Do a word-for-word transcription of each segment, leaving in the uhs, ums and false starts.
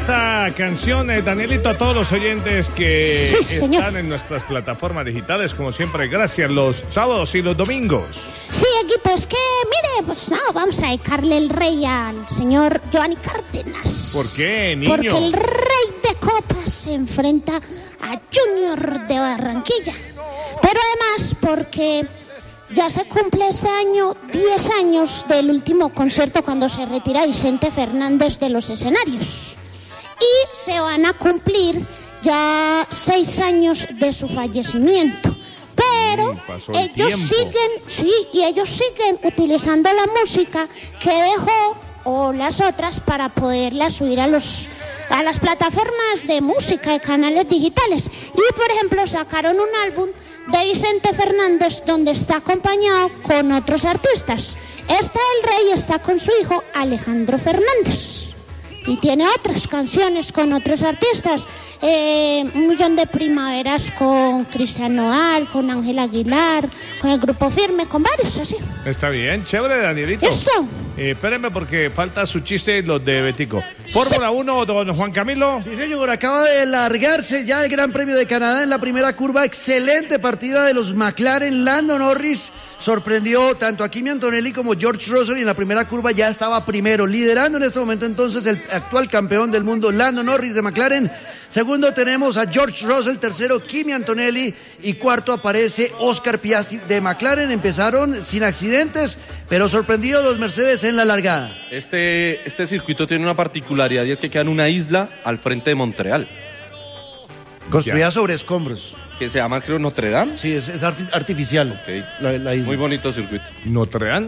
esta canción, eh, Danielito, a todos los oyentes que Sí, están señor. en nuestras plataformas digitales, como siempre, gracias, los sábados y los domingos. Sí, Eguito, es que, mire, pues no, vamos a dedicarle el rey al señor Giovanni Cárdenas. ¿Por qué, niño? Porque el rey de copas se enfrenta a Junior de Barranquilla. Pero además porque ya se cumple este año diez años del último concierto cuando se retira Vicente Fernández de los escenarios. Y se van a cumplir ya seis años de su fallecimiento. Pero Mm, pasó el ellos tiempo. siguen, sí, y ellos siguen utilizando la música que dejó o las otras para poderlas subir a los a las plataformas de música de canales digitales. Y por ejemplo sacaron un álbum de Vicente Fernández donde está acompañado con otros artistas. Este El Rey está con su hijo Alejandro Fernández y tiene otras canciones con otros artistas, eh, un millón de primaveras con Cristian Nodal, con Ángel Aguilar, con el Grupo Firme, con varios así. Está bien, chévere, Danielito. Eso. Eh, espérenme porque falta su chiste, los de Betico. Fórmula uno, don Juan Camilo. Sí, señor, acaba de largarse ya el Gran Premio de Canadá en la primera curva. Excelente partida de los McLaren. Lando Norris sorprendió tanto a Kimi Antonelli como George Russell y en la primera curva ya estaba primero, liderando en este momento entonces el actual campeón del mundo, Lando Norris de McLaren. Segundo tenemos a George Russell, tercero Kimi Antonelli y cuarto aparece Oscar Piastri de McLaren. Empezaron sin accidentes, pero sorprendidos los Mercedes en la largada. Este, este circuito tiene una particularidad y es que queda en una isla al frente de Montreal, Construida sobre escombros. que se llama, creo, Notre Dame. Sí, es, es arti- artificial. Ok. La, la isla. Muy bonito circuito. Notre Dame.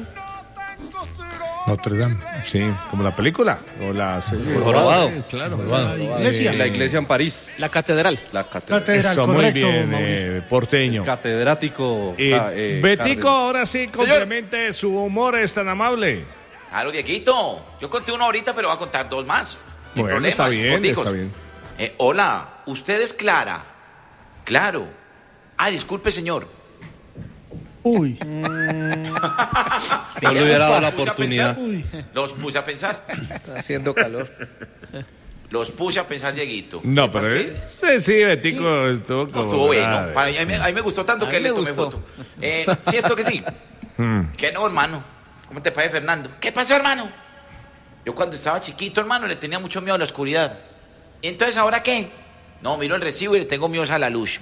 Notre Dame. Sí, como la película. O la... El jorobado. Sí, claro. Eh, la iglesia en París. La catedral. La catedral. Catedral, Eso, muy correcto, bien, Mauricio. eh, porteño. Catedrático. Eh, ah, eh, Betico, Cárdenas. ahora sí, complemente su humor, es tan amable. Claro, Dieguito. Yo conté uno ahorita, pero voy a contar dos más. Sin Bueno, problemas, está bien, corticos. está bien. Eh, hola, ¿usted es Clara? Claro. Ah, disculpe, señor. Uy, No le hubiera dado la Los puse a oportunidad. pensar. Los puse a pensar. Está haciendo calor. Los puse a pensar, Dieguito. No, Lo que pero pasa es que eh, sí, sí, Betico estuvo no como estuvo bueno. grave. Para mí, a, mí, a mí me gustó tanto A que mí le me tomé gustó. foto. Eh, ¿Cierto que sí? Que no, hermano. ¿Cómo te parece, Fernando? ¿Qué pasó, hermano? Yo cuando estaba chiquito, hermano, le tenía mucho miedo a la oscuridad. Entonces, ¿ahora qué? No, miro el recibo y le tengo miedo a la luz.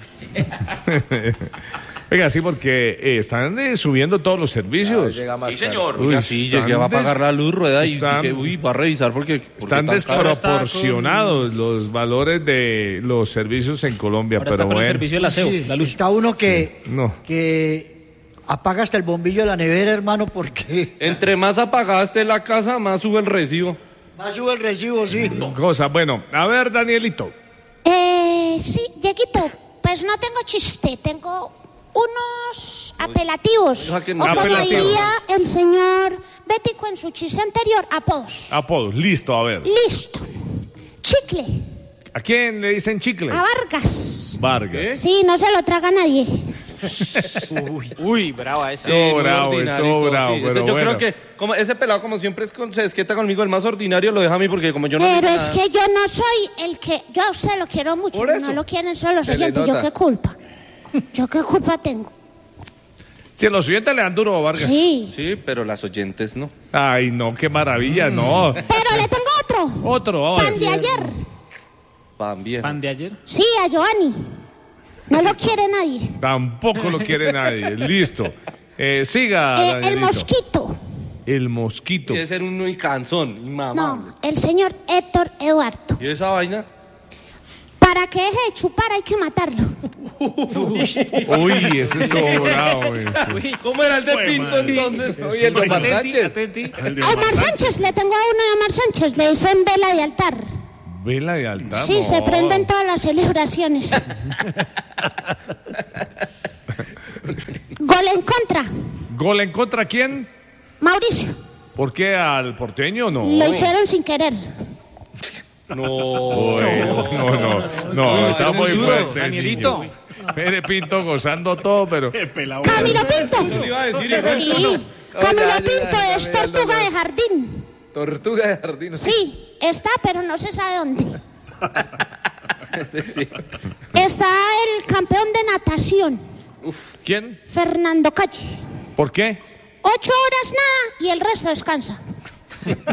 Oiga, sí, porque eh, están eh, subiendo todos los servicios. Sí, señor. Uy, Oiga, sí, están llegué a des- apagar la luz, rueda, y están- dije, uy, va a revisar porque... porque Están tan caro. desproporcionados los valores de los servicios en Colombia, Ahora pero está con el bueno. servicio del aseo, sí, la luz. está uno que, No. que apaga hasta el bombillo de la nevera, hermano, porque Entre más apagada esté la casa, más sube el recibo. más sube el recibo, sí. Cosa, bueno, a ver, Danielito. Eh, sí, Dieguito, pues no tengo chiste, tengo unos apelativos. Deja que O no- como Apelativos. diría el señor Bético en su chiste anterior, apodos. Apodos, listo, a ver. Listo. Chicle, ¿A quién le dicen chicle? a Vargas. Vargas. Sí, no se lo traga nadie. Uy, uy, brava esa. Estuvo muy bravo, ordinario, estuvo bravo, sí. pero Ese- yo bueno. creo que como ese pelado, como siempre es con, se desquieta conmigo, el más ordinario lo deja a mí porque como yo no Pero digo es nada. que yo no soy el que... Yo a usted lo quiero mucho, Por eso. no lo quieren solo los Se le oyentes. ¿Yo nota. qué culpa? ¿Yo qué culpa tengo? Si a los oyentes le dan duro a Vargas. Sí. Sí, pero las oyentes no. Ay, no, qué maravilla, no. Pero le tengo otro. Otro, ahora. Pan de ayer. Van bien. ¿Pan de ayer? Sí, a Giovanni. No lo quiere nadie. Tampoco lo quiere nadie. Listo. Eh, siga, Eh, el Danielito. mosquito. El mosquito. Debe ser uno y cansón, y mamá. No, el señor Héctor Eduardo. ¿Y esa vaina? Para que deje de chupar hay que matarlo. Uy, ese es todo bravo. ese. Uy, ¿cómo era el de Pinto entonces? Oye, el de Omar Sánchez. El de A Omar Sánchez, le tengo a uno de Omar Sánchez. Le dicen vela de altar. Vela de altar. Sí, no. se prenden todas las celebraciones. Gol en contra. ¿Gol en contra quién? Mauricio. ¿Por qué al porteño? No. Lo hicieron sin querer. Uy, no, no, no, no, está muy duro, fuerte. el Danielito. niño. Pere Pinto gozando todo, pero. Camilo Pinto. Le iba a decir, Sí. Camilo Pinto es tortuga de jardín. Tortuga de jardín. Sí, está, pero no se sabe dónde. Sí. Está el campeón de natación, ¿Quién? Fernando Calle. ¿Por qué? Ocho horas nada y el resto descansa.